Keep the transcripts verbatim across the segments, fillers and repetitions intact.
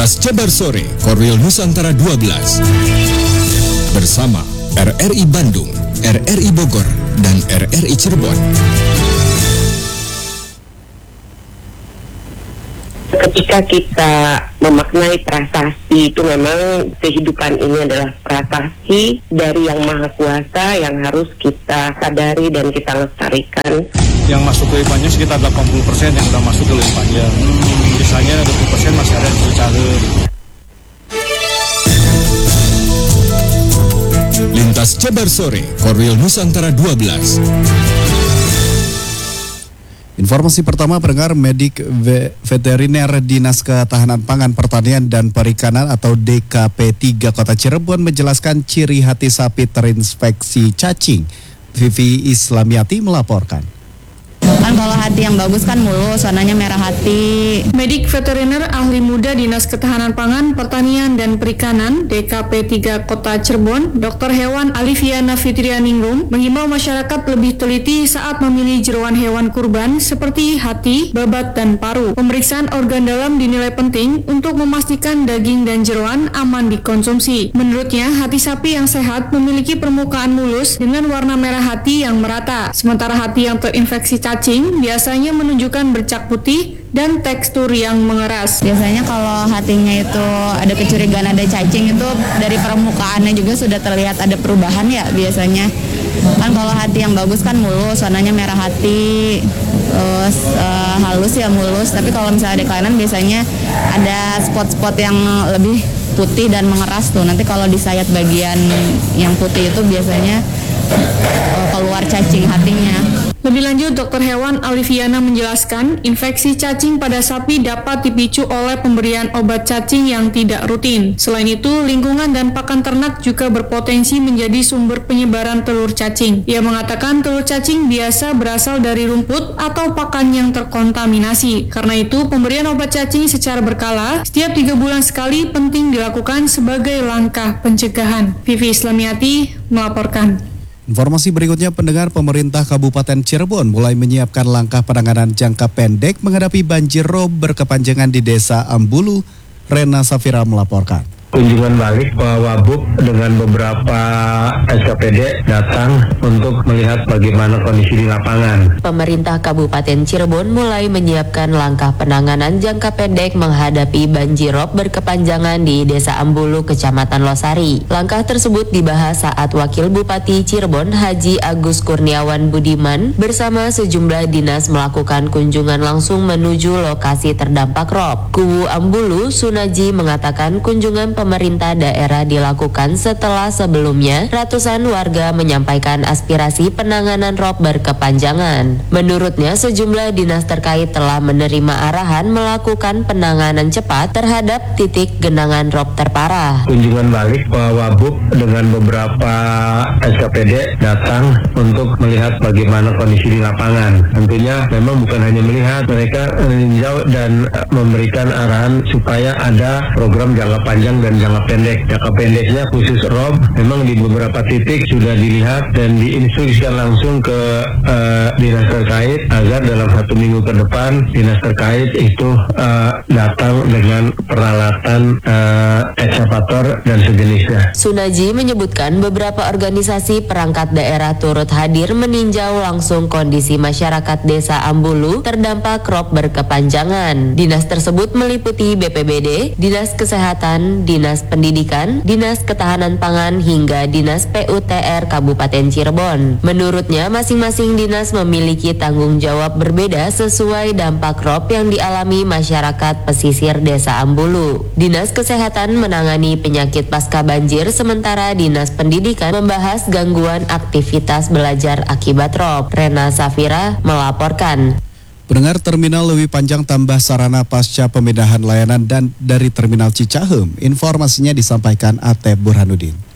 Lintas Jabar Sore, Korwil Nusantara dua belas. Bersama R R I Bandung, R R I Bogor, dan R R I Cirebon. Ketika kita memaknai prasasti, itu memang kehidupan ini adalah prasasti dari Yang Maha Kuasa yang harus kita sadari dan kita lestarikan. Yang masuk ke Lipanjang sekitar delapan puluh persen yang sudah masuk ke Lipanjang. Sisanya dua puluh persen masih ada di Cicahe. Lintas Jabar Sore, Korwil Nusantara dua belas. Informasi pertama, pendengar, medik veteriner Dinas Ketahanan Pangan, Pertanian dan Perikanan atau D K P tiga Kota Cirebon menjelaskan ciri hati sapi terinfeksi cacing. Vivi Islamiati melaporkan. Kan kalau hati yang bagus kan mulus, warnanya merah hati. Medik veteriner ahli muda Dinas Ketahanan Pangan, Pertanian dan Perikanan D K P tiga Kota Cirebon, Doktor Hewan Alifiana Fitrianingrum mengimbau masyarakat lebih teliti saat memilih jeroan hewan kurban seperti hati, babat dan paru. Pemeriksaan organ dalam dinilai penting untuk memastikan daging dan jeroan aman dikonsumsi. Menurutnya, hati sapi yang sehat memiliki permukaan mulus dengan warna merah hati yang merata, sementara hati yang terinfeksi cacing biasanya menunjukkan bercak putih dan tekstur yang mengeras. Biasanya kalau hatinya itu ada kecurigaan ada cacing, itu dari permukaannya juga sudah terlihat ada perubahan ya biasanya. Kan kalau hati yang bagus kan mulus, warnanya merah hati, terus uh, halus ya mulus. Tapi kalau misalnya ada kelainan biasanya ada spot-spot yang lebih putih dan mengeras tuh. Nanti kalau di sayat bagian yang putih itu biasanya uh, keluar cacing hatinya. Lebih lanjut, Dokter Hewan Alifiana menjelaskan, infeksi cacing pada sapi dapat dipicu oleh pemberian obat cacing yang tidak rutin. Selain itu, lingkungan dan pakan ternak juga berpotensi menjadi sumber penyebaran telur cacing. Ia mengatakan telur cacing biasa berasal dari rumput atau pakan yang terkontaminasi. Karena itu, pemberian obat cacing secara berkala setiap tiga bulan sekali penting dilakukan sebagai langkah pencegahan. Vivi Islamiati melaporkan. Informasi berikutnya, pendengar, pemerintah Kabupaten Cirebon mulai menyiapkan langkah penanganan jangka pendek menghadapi banjir rob berkepanjangan di Desa Ambulu. Rena Safira melaporkan. Kunjungan balik Wabub dengan beberapa S K P D datang untuk melihat bagaimana kondisi di lapangan. Pemerintah Kabupaten Cirebon mulai menyiapkan langkah penanganan jangka pendek menghadapi banjirop berkepanjangan di Desa Ambulu, Kecamatan Losari. Langkah tersebut dibahas saat Wakil Bupati Cirebon Haji Agus Kurniawan Budiman bersama sejumlah dinas melakukan kunjungan langsung menuju lokasi terdampak rob. Kubu Ambulu, Sunaji, mengatakan kunjungan pemerintah daerah dilakukan setelah sebelumnya ratusan warga menyampaikan aspirasi penanganan rob berkepanjangan. Menurutnya, sejumlah dinas terkait telah menerima arahan melakukan penanganan cepat terhadap titik genangan rob terparah. Kunjungan balik Wabub dengan beberapa S K P D datang untuk melihat bagaimana kondisi di lapangan. Tentunya memang bukan hanya melihat, mereka meninjau dan memberikan arahan supaya ada program jangka panjang dan jangka pendek. Jangka pendeknya khusus rob, memang di beberapa titik sudah dilihat dan diinstruksikan langsung ke uh, dinas terkait agar dalam satu minggu ke depan dinas terkait itu uh, datang dengan peralatan uh, ekskavator dan sejenisnya. Sunaji menyebutkan beberapa organisasi perangkat daerah turut hadir meninjau langsung kondisi masyarakat Desa Ambulu terdampak rob berkepanjangan. Dinas tersebut meliputi B P B D, Dinas Kesehatan, Dinas Pendidikan, Dinas Ketahanan Pangan, hingga Dinas P U T R Kabupaten Cirebon. Menurutnya, masing-masing dinas memiliki tanggung jawab berbeda sesuai dampak rob yang dialami masyarakat pesisir Desa Ambulu. Dinas Kesehatan menangani penyakit pasca banjir, sementara Dinas Pendidikan membahas gangguan aktivitas belajar akibat rob. Rena Safira melaporkan. Pendengar, terminal Lewi Panjang tambah sarana pasca pemindahan layanan dan dari terminal Cicahem. Informasinya disampaikan Atep Burhanuddin.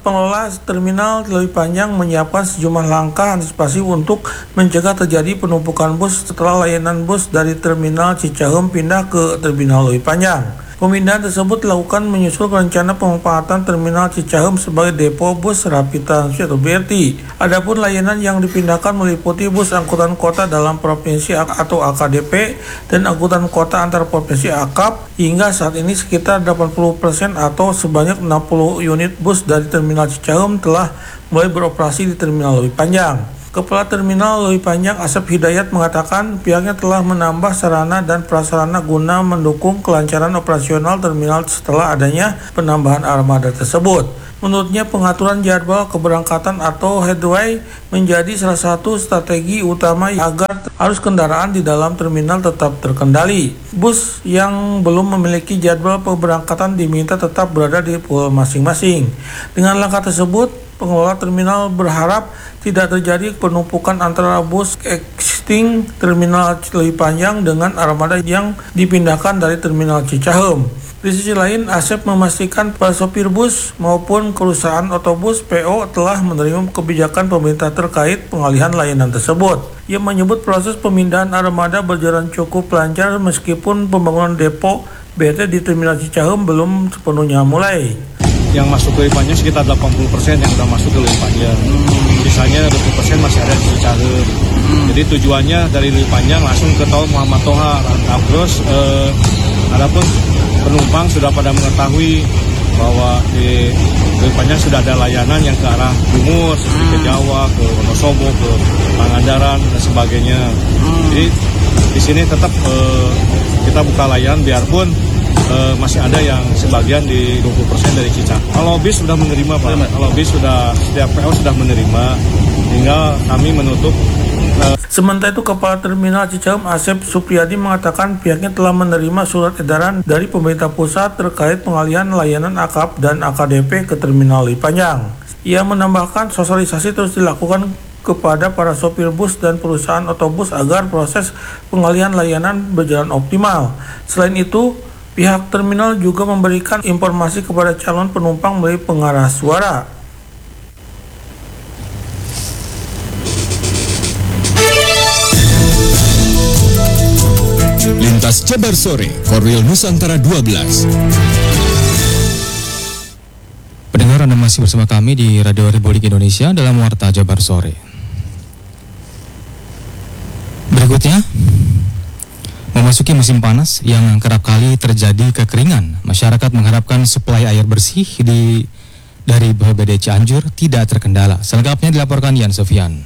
pengelola terminal Leuwi Panjang menyiapkan sejumlah langkah antisipasi untuk mencegah terjadi penumpukan bus setelah layanan bus dari terminal Cicaheum pindah ke terminal Leuwi Panjang. Pemindahan tersebut dilakukan menyusul rencana pemanfaatan terminal Cicaheum sebagai depo bus Rapid Transit atau B R T. Adapun layanan yang dipindahkan meliputi bus angkutan kota dalam provinsi atau A K D P dan angkutan kota antar provinsi A K A P. Hingga saat ini sekitar delapan puluh persen atau sebanyak enam puluh unit bus dari terminal Cicaheum telah mulai beroperasi di terminal Leuwi Panjang. Kepala Terminal Leuwi Panjang Asep Hidayat mengatakan pihaknya telah menambah sarana dan prasarana guna mendukung kelancaran operasional terminal setelah adanya penambahan armada tersebut. Menurutnya pengaturan jadwal keberangkatan atau headway menjadi salah satu strategi utama agar arus kendaraan di dalam terminal tetap terkendali. Bus yang belum memiliki jadwal keberangkatan diminta tetap berada di pool masing-masing. Dengan langkah tersebut, pengelola terminal berharap tidak terjadi penumpukan antara bus existing terminal Leuwi Panjang dengan armada yang dipindahkan dari terminal Cicaheum. Di sisi lain, Asep memastikan para sopir bus maupun perusahaan otobus P O telah menerima kebijakan pemerintah terkait pengalihan layanan tersebut. Ia menyebut proses pemindahan armada berjalan cukup lancar meskipun pembangunan depo B R T di terminal Cicaheum belum sepenuhnya mulai. Yang masuk ke Leuwi Panjang sekitar delapan puluh persen yang sudah masuk ke Leuwi Panjang. Sisanya dua puluh persen masih ada di Cicaheum. Jadi tujuannya dari Leuwi Panjang langsung ke tol Muhammad Toha. Terus eh, adapun penumpang sudah pada mengetahui bahwa di Leuwi Panjang sudah ada layanan yang ke arah timur, seperti ke Jawa, ke Wonosobo, ke Pangandaran dan sebagainya. Jadi di sini tetap eh, kita buka layanan biarpun Uh, masih ada yang sebagian di dua puluh persen dari Cicaheum. Kalau bis sudah menerima Pak, kalau bis sudah, setiap P O sudah menerima, tinggal kami menutup. Uh... Sementara itu, Kepala Terminal Cicaheum Asep Supriyadi mengatakan pihaknya telah menerima surat edaran dari pemerintah pusat terkait pengalihan layanan A K A P dan A K D P ke Terminal Leuwi Panjang. Ia menambahkan sosialisasi terus dilakukan kepada para sopir bus dan perusahaan otobus agar proses pengalihan layanan berjalan optimal. Selain itu, pihak terminal juga memberikan informasi kepada calon penumpang melalui pengarah suara. Lintas Jabar Sore, Korwil Nusantara dua belas. Pendengar, Anda masih bersama kami di Radio Republik Indonesia dalam Warta Jabar Sore. Berikutnya, memasuki musim panas yang kerap kali terjadi kekeringan, masyarakat mengharapkan suplai air bersih di dari B P B D Cianjur tidak terkendala. Selengkapnya dilaporkan Yan Sofian.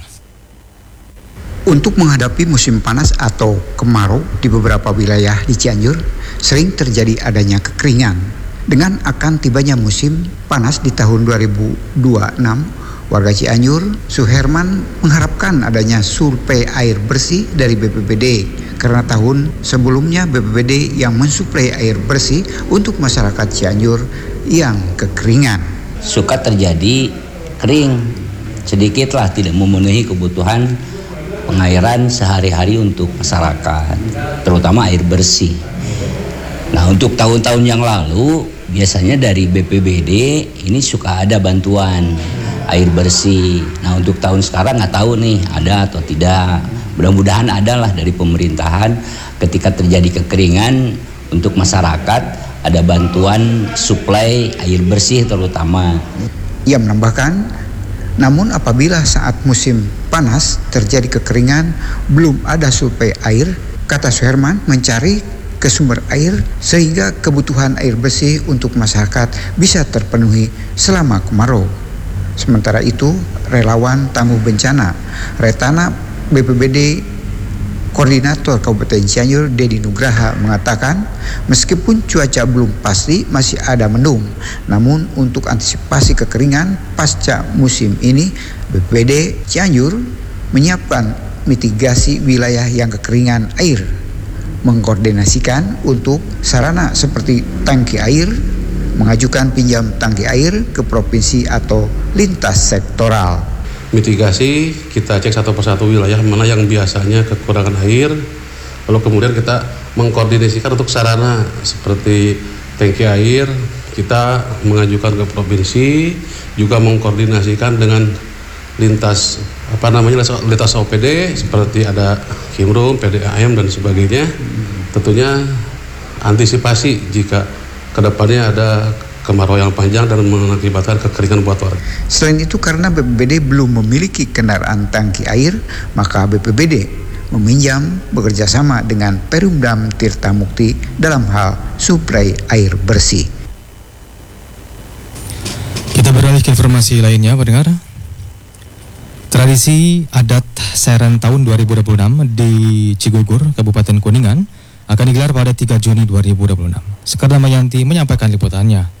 Untuk menghadapi musim panas atau kemarau di beberapa wilayah di Cianjur, sering terjadi adanya kekeringan. Dengan akan tibanya musim panas di tahun dua ribu dua puluh enam, warga Cianjur, Suherman mengharapkan adanya suplai air bersih dari B P B D. Karena tahun sebelumnya B P B D yang mensuplai air bersih untuk masyarakat Cianjur yang kekeringan. Suka terjadi kering, sedikitlah tidak memenuhi kebutuhan pengairan sehari-hari untuk masyarakat, terutama air bersih. Nah, untuk tahun-tahun yang lalu biasanya dari B P B D ini suka ada bantuan air bersih. Nah, untuk tahun sekarang nggak tahu nih ada atau tidak. Mudah-mudahan adalah dari pemerintahan ketika terjadi kekeringan untuk masyarakat ada bantuan suplai air bersih terutama. Ia menambahkan, namun apabila saat musim panas terjadi kekeringan belum ada suplai air, kata Suherman mencari ke sumber air sehingga kebutuhan air bersih untuk masyarakat bisa terpenuhi selama kemarau. Sementara itu, relawan tangguh bencana Retana B P B D Koordinator Kabupaten Cianjur Dedi Nugraha mengatakan meskipun cuaca belum pasti masih ada mendung, namun untuk antisipasi kekeringan pasca musim ini B P B D Cianjur menyiapkan mitigasi wilayah yang kekeringan air, mengkoordinasikan untuk sarana seperti tangki air, mengajukan pinjam tangki air ke provinsi atau lintas sektoral. Mitigasi kita cek satu persatu wilayah mana yang biasanya kekurangan air, lalu kemudian kita mengkoordinasikan untuk sarana seperti tangki air, kita mengajukan ke provinsi, juga mengkoordinasikan dengan lintas apa namanya lintas O P D seperti ada Himrum, P D A M dan sebagainya. Tentunya antisipasi jika kedepannya ada kemarau yang panjang dan mengakibatkan kekeringan buat warga. Selain itu, karena B P B D belum memiliki kendaraan tangki air, maka B P B D meminjam bekerjasama dengan Perumdam Tirta Mukti dalam hal suplai air bersih. Kita beralih ke informasi lainnya, pendengar. Tradisi adat Seren tahun dua ribu dua puluh enam di Cigugur, Kabupaten Kuningan akan digelar pada tiga Juni dua ribu dua puluh enam. Sekar Damayanti menyampaikan liputannya.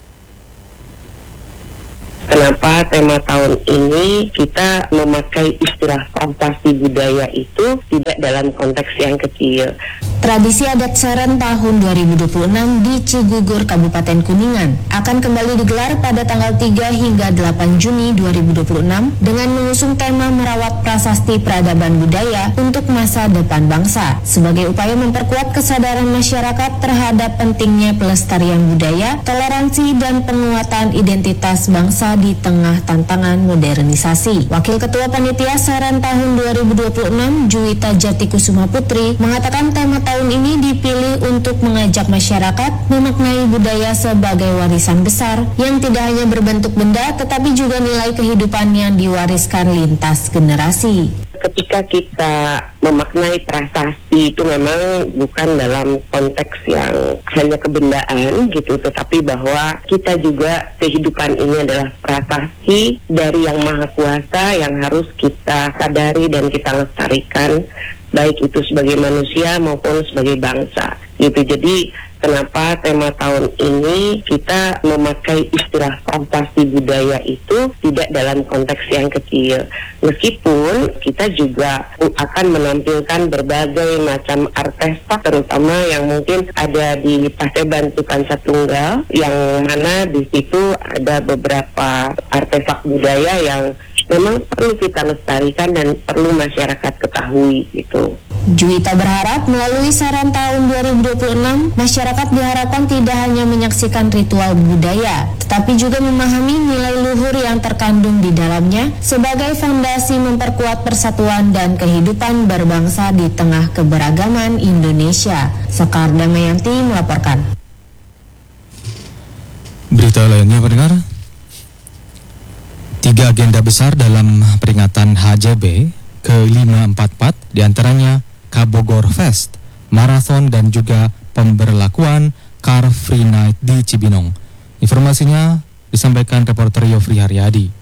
Kenapa tema tahun ini kita memakai istilah fantasi budaya itu tidak dalam konteks yang kecil. Tradisi adat Seren tahun dua ribu dua puluh enam di Cigugur, Kabupaten Kuningan akan kembali digelar pada tanggal tiga hingga delapan Juni dua ribu dua puluh enam dengan mengusung tema merawat prasasti peradaban budaya untuk masa depan bangsa sebagai upaya memperkuat kesadaran masyarakat terhadap pentingnya pelestarian budaya, toleransi, dan penguatan identitas bangsa di tengah tantangan modernisasi. Wakil Ketua Panitia Seren tahun dua ribu dua puluh enam, Juwita Jatikusuma Putri, mengatakan tema tahun ini dipilih untuk mengajak masyarakat memaknai budaya sebagai warisan besar yang tidak hanya berbentuk benda tetapi juga nilai kehidupan yang diwariskan lintas generasi. Ketika kita memaknai prasasti itu memang bukan dalam konteks yang hanya kebendaan gitu, tetapi bahwa kita juga kehidupan ini adalah prasasti dari Yang Maha Kuasa yang harus kita sadari dan kita lestarikan, baik itu sebagai manusia maupun sebagai bangsa gitu. Jadi kenapa tema tahun ini kita memakai istilah fantasi budaya itu tidak dalam konteks yang kecil, meskipun kita juga akan menampilkan berbagai macam artefak, terutama yang mungkin ada di Paseban Tukansa Tunggal, yang mana di situ ada beberapa artefak budaya yang memang perlu kita lestarikan dan perlu masyarakat ketahui gitu. Juwita berharap melalui Seren tahun dua ribu dua puluh enam, masyarakat diharapkan tidak hanya menyaksikan ritual budaya, tetapi juga memahami nilai luhur yang terkandung di dalamnya sebagai fondasi memperkuat persatuan dan kehidupan berbangsa di tengah keberagaman Indonesia. Sekar Damayanti melaporkan. Berita lainnya, pendengar. Tiga agenda besar dalam peringatan H J B ke lima empat empat, diantaranya Kabogor Fest, Marathon, dan juga pemberlakuan Car Free Night di Cibinong. Informasinya disampaikan reporter Yofri Haryadi.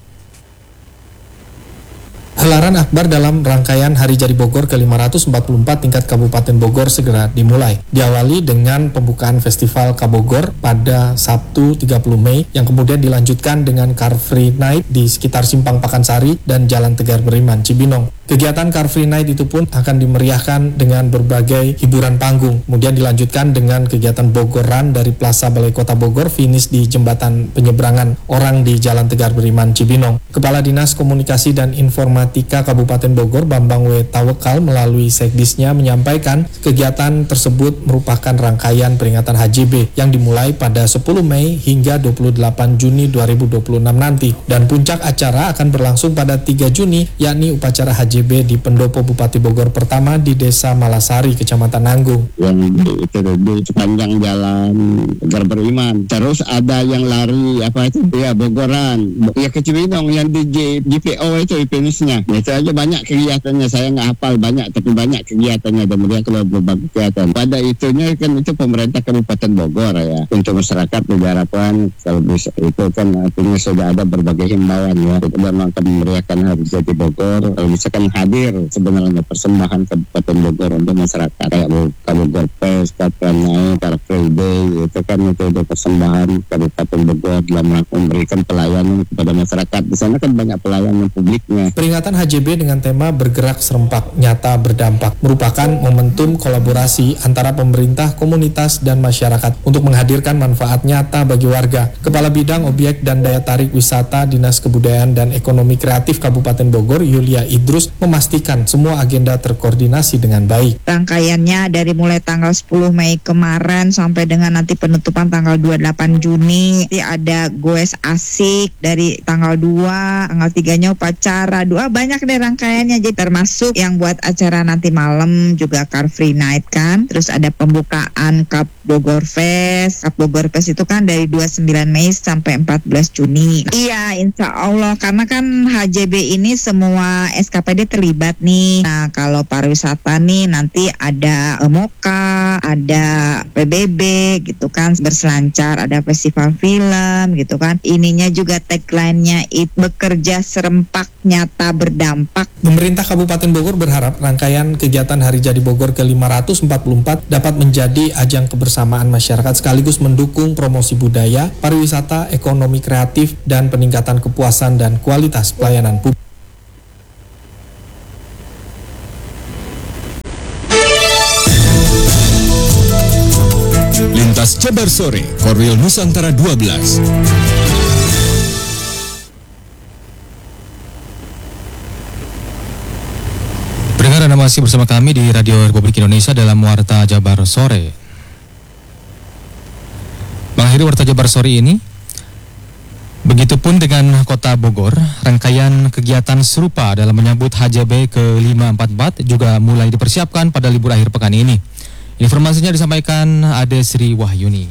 Gelaran akbar dalam rangkaian Hari Jadi Bogor ke lima ratus empat puluh empat tingkat Kabupaten Bogor segera dimulai. Diawali dengan pembukaan Festival Kabogor pada Sabtu tiga puluh Mei yang kemudian dilanjutkan dengan Car Free Night di sekitar Simpang Pakansari dan Jalan Tegar Beriman, Cibinong. Kegiatan Car Free Night itu pun akan dimeriahkan dengan berbagai hiburan panggung. Kemudian dilanjutkan dengan kegiatan Bogor Run dari Plaza Balai Kota Bogor, finish di jembatan penyeberangan orang di Jalan Tegar Beriman, Cibinong. Kepala Dinas Komunikasi dan Informatika Kabupaten Bogor, Bambang W. Tawekal, melalui Sekdisnya menyampaikan kegiatan tersebut merupakan rangkaian peringatan H J B yang dimulai pada sepuluh Mei hingga dua puluh delapan Juni dua ribu dua puluh enam nanti. Dan puncak acara akan berlangsung pada tiga Juni, yakni upacara H J B di Pendopo Bupati Bogor pertama di Desa Malasari, Kecamatan Nanggung. Yang itu di sepanjang Jalan Tegar Beriman. Terus ada yang lari apa itu? Ya Bogoran. Ya ke Cibinong yang di G P O itu finishnya. Itu aja banyak kegiatannya. Saya nggak hafal banyak, tapi banyak kegiatannya. Kemudian kalau berbagai kegiatan. Pada itunya kan itu pemerintah Kabupaten Bogor ya. Untuk masyarakat diharapkan kalau bisa itu kan artinya sudah ada berbagai himbauan ya. Kita akan memeriahkan Hari Jadi Bogor. Kalau misalkan hadir sebenarnya persembahan Kabupaten Bogor untuk masyarakat kayak Kabogor Fest, Kapranyai, Car Free Day, itu kan itu ada persembahan Kabupaten Bogor dalam rangka memberikan pelayanan kepada masyarakat. Di sana kan banyak pelayanan publiknya. Peringatan H J B dengan tema bergerak serempak nyata berdampak merupakan momentum kolaborasi antara pemerintah, komunitas, dan masyarakat untuk menghadirkan manfaat nyata bagi warga. Kepala Bidang Objek dan Daya Tarik Wisata Dinas Kebudayaan dan Ekonomi Kreatif Kabupaten Bogor, Yulia Idrus, memastikan semua agenda terkoordinasi dengan baik. Rangkaiannya dari mulai tanggal sepuluh Mei kemarin sampai dengan nanti penutupan tanggal dua puluh delapan Juni. Nanti ada goes asik dari tanggal dua, tanggal tiga-nya upacara. Dua banyak deh rangkaiannya, jadi termasuk yang buat acara nanti malam juga Car Free Night kan. Terus ada pembukaan Cup Bogor Fest. Cup Bogor Fest itu kan dari dua puluh sembilan Mei sampai empat belas Juni. Iya, insya Allah, karena kan H J B ini semua S K P D terlibat nih. Nah, kalau pariwisata nih nanti ada MOKA, ada P B B gitu kan, berselancar, ada festival film gitu kan. Ininya juga tagline-nya itu bekerja serempak nyata berdampak. Pemerintah Kabupaten Bogor berharap rangkaian kegiatan Hari Jadi Bogor ke lima ratus empat puluh empat dapat menjadi ajang kebersamaan masyarakat sekaligus mendukung promosi budaya, pariwisata, ekonomi kreatif, dan peningkatan kepuasan dan kualitas pelayanan publik. Lintas Jabar Sore, Korwil Nusantara dua belas. Pendengar, Anda masih bersama kami di Radio Republik Indonesia dalam Warta Jabar Sore. Mengakhiri Warta Jabar Sore ini, begitupun dengan Kota Bogor, rangkaian kegiatan serupa dalam menyambut H J B ke lima empat empat juga mulai dipersiapkan pada libur akhir pekan ini. Informasinya disampaikan Ade Sri Wahyuni.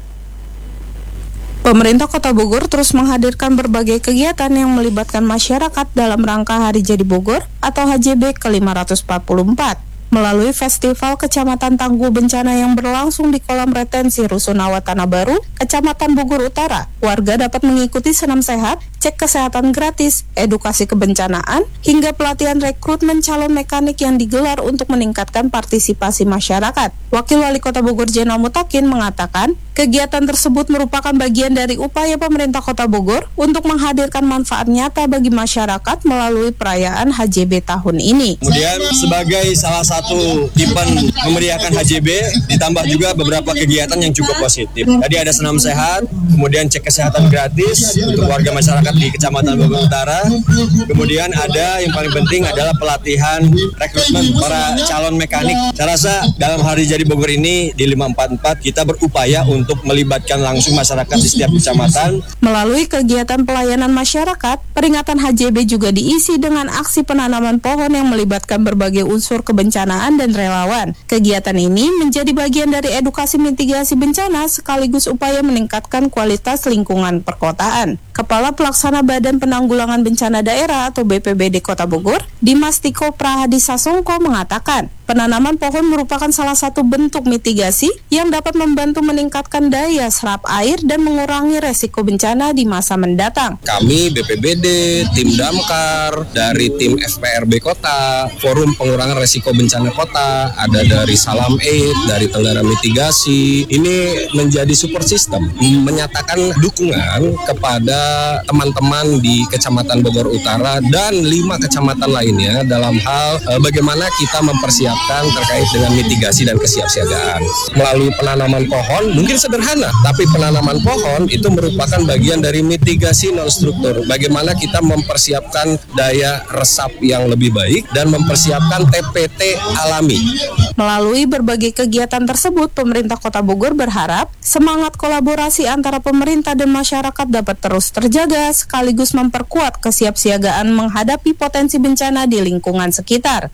Pemerintah Kota Bogor terus menghadirkan berbagai kegiatan yang melibatkan masyarakat dalam rangka Hari Jadi Bogor atau H J B ke lima ratus empat puluh empat. Melalui Festival Kecamatan Tangguh Bencana yang berlangsung di kolam retensi Rusunawa Tanah Baru, Kecamatan Bogor Utara, warga dapat mengikuti senam sehat, cek kesehatan gratis, edukasi kebencanaan, hingga pelatihan rekrutmen calon mekanik yang digelar untuk meningkatkan partisipasi masyarakat. Wakil Wali Kota Bogor Jenal Mutakin mengatakan, kegiatan tersebut merupakan bagian dari upaya pemerintah Kota Bogor untuk menghadirkan manfaat nyata bagi masyarakat melalui perayaan H J B tahun ini. Kemudian sebagai salah satu event memeriahkan H J B, ditambah juga beberapa kegiatan yang cukup positif. Tadi ada senam sehat, kemudian cek kesehatan gratis untuk warga masyarakat di Kecamatan Bogor Utara. Kemudian ada yang paling penting adalah pelatihan rekrutmen para calon mekanik. Saya rasa dalam Hari Jadi Bogor ini di lima empat empat kita berupaya untuk melibatkan langsung masyarakat di setiap kecamatan. Melalui kegiatan pelayanan masyarakat, peringatan H J B juga diisi dengan aksi penanaman pohon yang melibatkan berbagai unsur kebencanaan dan relawan. Kegiatan ini menjadi bagian dari edukasi mitigasi bencana sekaligus upaya meningkatkan kualitas lingkungan perkotaan. Kepala Pelaksana Badan Penanggulangan Bencana Daerah atau B P B D Kota Bogor, Dimas Tiko Prahadi Sasongko mengatakan, penanaman pohon merupakan salah satu bentuk mitigasi yang dapat membantu meningkatkan daya serap air dan mengurangi resiko bencana di masa mendatang. Kami B P B D, tim Damkar, dari tim F P R B Kota, Forum Pengurangan Resiko Bencana Kota, ada dari Salam Aid, dari Tenggara Mitigasi. Ini menjadi support system, menyatakan dukungan kepada teman-teman di Kecamatan Bogor Utara dan lima kecamatan lainnya dalam hal e, bagaimana kita mempersiapkan terkait dengan mitigasi dan kesiapsiagaan. Melalui penanaman pohon, mungkin sederhana, tapi penanaman pohon itu merupakan bagian dari mitigasi non-struktur. Bagaimana kita mempersiapkan daya resap yang lebih baik dan mempersiapkan T P T alami. Melalui berbagai kegiatan tersebut, pemerintah Kota Bogor berharap semangat kolaborasi antara pemerintah dan masyarakat dapat terus terjaga sekaligus memperkuat kesiapsiagaan menghadapi potensi bencana di lingkungan sekitar.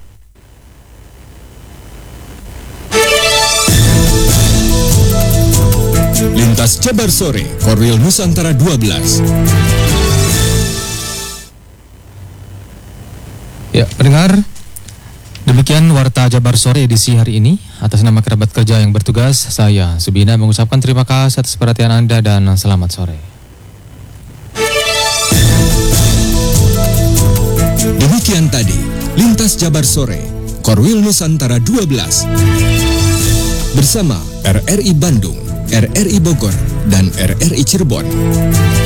Lintas Jabar Sore, Korwil Nusantara dua belas. Ya, pendengar, demikian Warta Jabar Sore edisi hari ini. Atas nama kerabat kerja yang bertugas, saya Subina mengucapkan terima kasih atas perhatian Anda dan selamat sore. Demikian tadi Lintas Jabar Sore, Korwil Nusantara dua belas. Bersama R R I Bandung, R R I Bogor, dan R R I Cirebon.